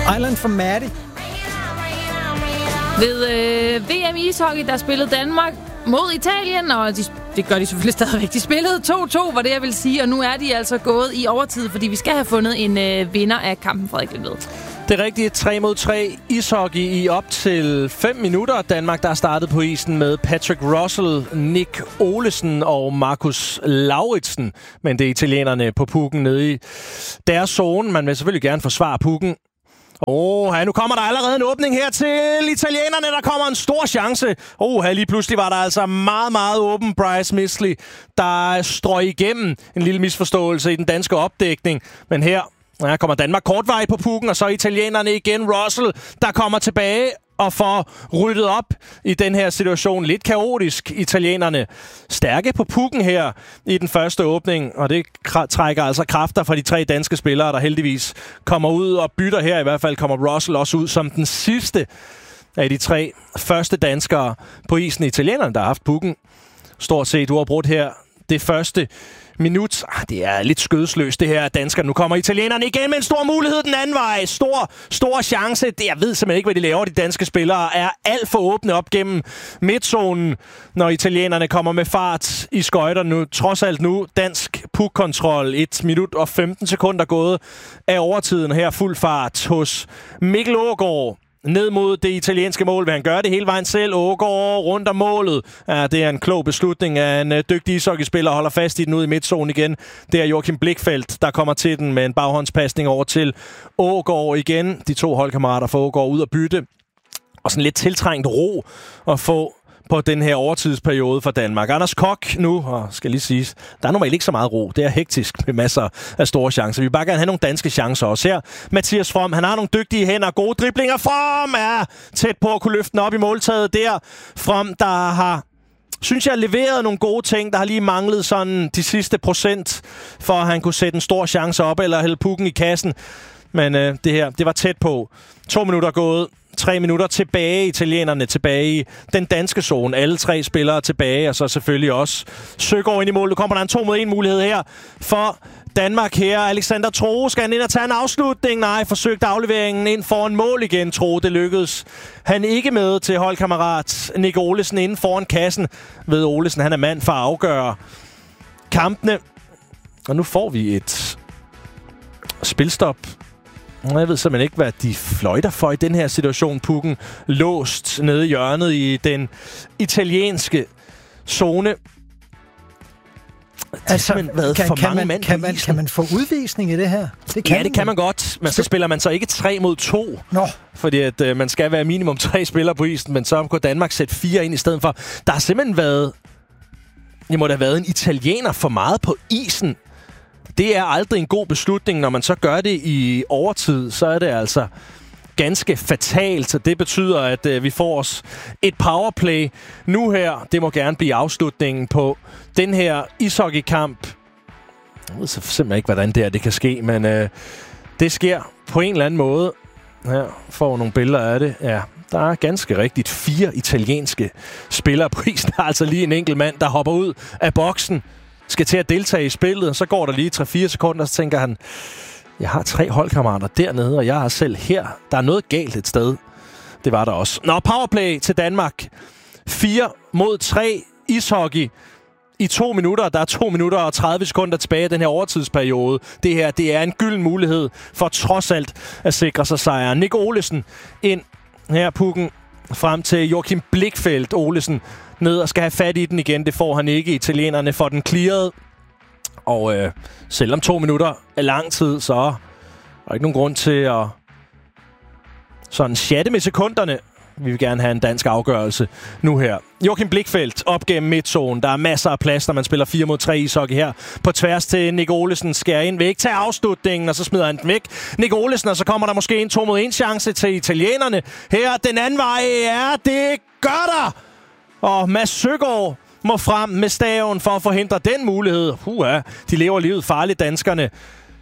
Island from Maddie. Ved VM i ishockey, der spillede Danmark mod Italien, og det gør de selvfølgelig stadigvæk. De spillede 2-2, var det jeg vil sige, og nu er de altså gået i overtid, fordi vi skal have fundet en vinder af kampen, Frederik Lindved. Det rigtige 3-mod-3 ishockey i op til 5 minutter. Danmark, der er startet på isen med Patrick Russell, Nick Olesen og Marcus Lauritsen. Men det er italienerne på pucken nede i deres zone. Man vil selvfølgelig gerne forsvare pucken. Nu kommer der allerede en åbning her til italienerne. Der kommer en stor chance. Lige pludselig var der altså meget, meget åben Bryce Misley, der strøg igennem en lille misforståelse i den danske opdækning. Men her kommer Danmark kortvej på pucken, og så italienerne igen. Russell, der kommer tilbage og får ryddet op i den her situation. Lidt kaotisk. Italienerne stærke på pucken her i den første åbning, og det trækker altså kræfter fra de 3 danske spillere, der heldigvis kommer ud og bytter her. I hvert fald kommer Russell også ud som den sidste af de 3 første danskere på isen. Italienerne, der har haft pucken stort set uafbrudt her det første minut. Det er lidt skødesløst, det her danskerne. Nu kommer italienerne igen med en stor mulighed den anden vej. Stor chance. Jeg ved simpelthen ikke, hvad de laver. De danske spillere er alt for åbne op gennem midtzonen, når italienerne kommer med fart i skøjter nu. Trods alt nu dansk puckkontrol. 1 minut og 15 sekunder gået af overtiden her. Fuld fart hos Mikkel Aagaard. Ned mod det italienske mål. Vil han gøre det hele vejen selv? Aagaard rundt om målet. Ja, det er en klog beslutning af en dygtig ishockeyspiller, holder fast i den ud i midtzonen igen. Det er Joachim Blichfeldt, der kommer til den med en baghåndspasning over til Aagaard igen. De 2 holdkammerater får Aagaard ud at bytte. Og sådan lidt tiltrængt ro at få på den her overtidsperiode for Danmark. Anders Koch nu, og skal lige siges, der er normalt ikke så meget ro. Det er hektisk med masser af store chancer. Vi vil bare gerne have nogle danske chancer også her. Mathias From, han har nogle dygtige hænder, gode driblinger. From er tæt på at kunne løfte den op i måltaget der. From, der har, synes jeg, leveret nogle gode ting. Der har lige manglet sådan de sidste procent, for at han kunne sætte en stor chance op, eller hælde pucken i kassen. Men det her, det var tæt på. 2 minutter gået. 3 minutter tilbage, italienerne tilbage i den danske zone. Alle 3 spillere tilbage, og så selvfølgelig også Søgaard ind i mål. Nu kommer der en 2-mod-1 mulighed her for Danmark her. Alexander Troe skal han ind og tage en afslutning. Nej, forsøgte afleveringen ind foran mål igen. Troe, det lykkedes han ikke med til holdkammerat Nick Olesen inden foran kassen. Ved Olesen, han er mand for at afgøre kampene. Og nu får vi et spilstop. Jeg ved simpelthen ikke, hvad de fløjter for i den her situation. Pucken låst nede i hjørnet i den italienske zone. Altså, kan man få udvisning i det her? Det kan man godt, men så spiller man så ikke 3 mod 2. Nå. Fordi at man skal være minimum 3 spillere på isen, men så går Danmark sætte 4 ind i stedet for. Der har simpelthen været... Det må da have været en italiener for meget på isen. Det er aldrig en god beslutning, når man så gør det i overtid. Så er det altså ganske fatalt. Så det betyder, at vi får os et powerplay nu her. Det må gerne blive afslutningen på den her ishockeykamp. Jeg ved simpelthen ikke, hvordan det kan ske, men det sker på en eller anden måde. Her får nogle billeder af det. Ja, der er ganske rigtigt 4 italienske spillere på isen. Der er altså lige en enkelt mand, der hopper ud af boksen, skal til at deltage i spillet, så går der lige 3-4 sekunder, så tænker han, jeg har 3 holdkammerater dernede, og jeg er selv her. Der er noget galt et sted. Det var der også. Nå, powerplay til Danmark. 4 mod 3 ishockey i 2 minutter. Der er 2 minutter og 30 sekunder tilbage i den her overtidsperiode. Det her, det er en gylden mulighed for trods alt at sikre sig sejren. Nick Olesen ind her pukken frem til Joachim Blichfeldt. Olesen ned og skal have fat i den igen. Det får han ikke. Italienerne får den clearet. Og selvom 2 minutter er lang tid, så er der ikke nogen grund til at sådan chatte med sekunderne. Vi vil gerne have en dansk afgørelse nu her. Joachim Blichfeldt op gennem midtzonen. Der er masser af plads, når man spiller 4 mod 3 ishockey her. På tværs til Nick Olesen. Skærer ind væk. Tager afslutningen, og så smider han den væk. Nick Olesen, og så kommer der måske en 2 mod 1 chance til italienerne. Her den anden vej. Ja, det gør der! Og Mads Søgaard må frem med staven for at forhindre den mulighed. De lever livet farligt, danskerne.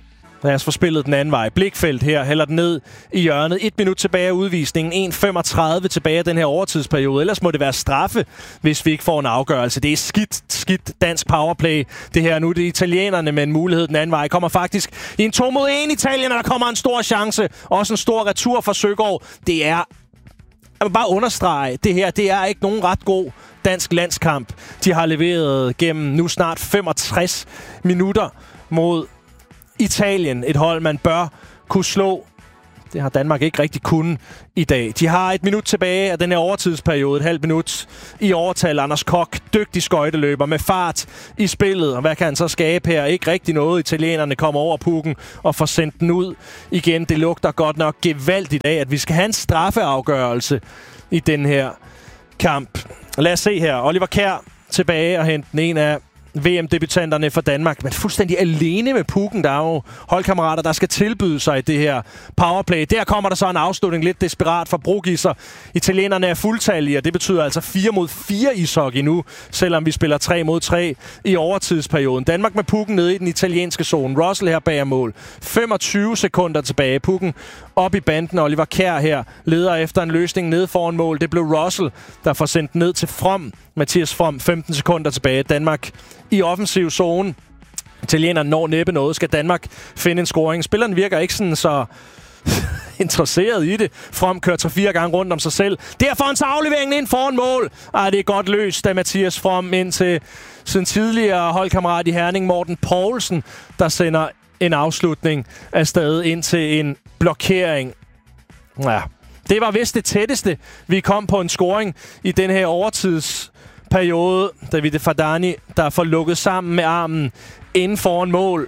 Lad os få spillet den anden vej. Blichfeldt her hælder den ned i hjørnet. 1 minut tilbage af udvisningen. 1:35 tilbage af den her overtidsperiode. Ellers må det være straffe, hvis vi ikke får en afgørelse. Det er skidt dansk powerplay. Det her nu, det er italienerne med en mulighed den anden vej. Kommer faktisk i en 2 mod 1 Italien, og der kommer en stor chance. Også en stor retur fra Søgaard. Det er... Jeg vil bare understrege, det her, det er ikke nogen ret god dansk landskamp. De har leveret gennem nu snart 65 minutter mod Italien. Et hold, man bør kunne slå. Det har Danmark ikke rigtig kunnet i dag. De har 1 minut tilbage af den her overtidsperiode. Et halvt minut i overtal. Anders Koch, dygtig skøjteløber med fart i spillet. Og hvad kan han så skabe her? Ikke rigtig noget. Italienerne kommer over pucken og får sendt den ud igen. Det lugter godt nok gevaldigt af, at vi skal have en straffeafgørelse i den her kamp. Lad os se her. Oliver Kjær tilbage og hente den en af VM-debutanterne for Danmark, men fuldstændig alene med pucken. Der er jo holdkammerater, der skal tilbyde sig i det her powerplay. Der kommer der så en afslutning lidt desperat fra Brogisser. Italienerne er fuldtallige, og det betyder altså 4 mod 4 ishockey nu, selvom vi spiller 3 mod 3 i overtidsperioden. Danmark med pucken nede i den italienske zone. Russell her bag mål. 25 sekunder tilbage. Pucken op i banden. Oliver Kjær her leder efter en løsning nede foran mål. Det blev Russell, der får sendt ned til From. Mathias From, 15 sekunder tilbage. Danmark i offensiv zone. Italienerne når næppe noget. Skal Danmark finde en scoring? Spilleren virker ikke sådan så interesseret i det. From kører 3-4 gange rundt om sig selv. Derfor en aflevering ind foran mål. Det er godt løst af Mathias From ind til sin tidligere holdkammerat i Herning, Morten Poulsen, der sender en afslutning afsted ind til en blokering. Ja, det var vist det tætteste, vi kom på en scoring i den her overtidsperiode. Davide Fardani, der får lukket sammen med armen inden foran mål.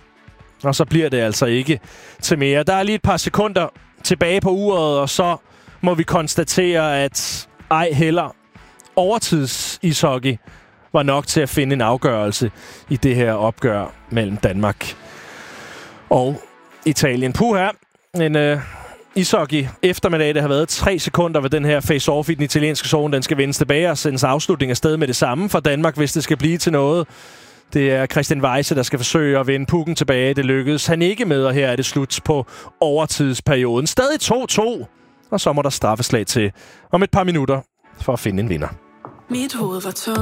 Og så bliver det altså ikke til mere. Der er lige et par sekunder tilbage på uret, og så må vi konstatere, at ej heller overtidsishockey var nok til at finde en afgørelse i det her opgør mellem Danmark og Italien. Puha, en ishockey eftermiddag. Det har været 3 sekunder ved den her face-off i den italienske zone. Den skal vendes tilbage og sendes afslutning afsted med det samme for Danmark, hvis det skal blive til noget. Det er Christian Weise, der skal forsøge at vende pucken tilbage. Det lykkedes han ikke med, og her er det slut på overtidsperioden. Stadig 2-2, og så må der straffeslag til om et par minutter for at finde en vinder. Mit hoved var